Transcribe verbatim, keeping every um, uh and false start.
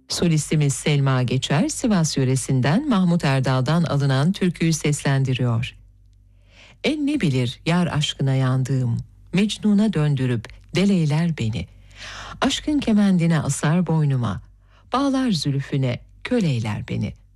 Solistimiz Selma Geçer, Sivas yöresinden Mahmut Erdal'dan alınan türküyü seslendiriyor. En ne bilir yar aşkına yandığım, Mecnun'a döndürüp deleyler beni. Aşkın kemendine asar boynuma, bağlar zülfüne köleyler beni.